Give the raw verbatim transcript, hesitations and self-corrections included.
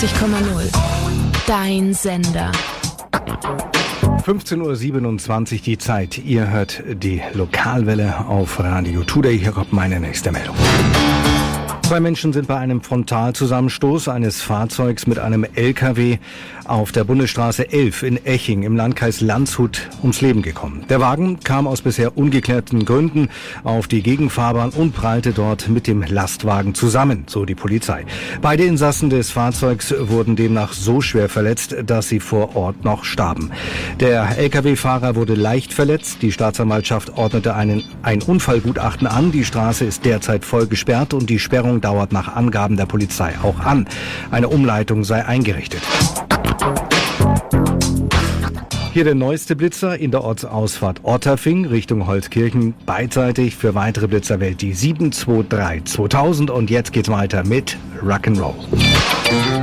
einundneunzig Komma null. Dein Sender. fünfzehn Uhr siebenundzwanzig die Zeit. Ihr hört die Lokalwelle auf Radio Today. Hier kommt meine nächste Meldung. Zwei Menschen sind bei einem Frontalzusammenstoß eines Fahrzeugs mit einem L K W auf der Bundesstraße elf in Eching im Landkreis Landshut ums Leben gekommen. Der Wagen kam aus bisher ungeklärten Gründen auf die Gegenfahrbahn und prallte dort mit dem Lastwagen zusammen, so die Polizei. Beide Insassen des Fahrzeugs wurden demnach so schwer verletzt, dass sie vor Ort noch starben. Der L K W-Fahrer wurde leicht verletzt. Die Staatsanwaltschaft ordnete einen, ein Unfallgutachten an. Die Straße ist derzeit voll gesperrt und die Sperrung dauert nach Angaben der Polizei auch an. Eine Umleitung sei eingerichtet. Hier der neueste Blitzer in der Ortsausfahrt Otterfing Richtung Holzkirchen. Beidseitig für weitere Blitzer wählt die sieben zwei drei zweitausend und jetzt geht's weiter mit Rock'n'Roll.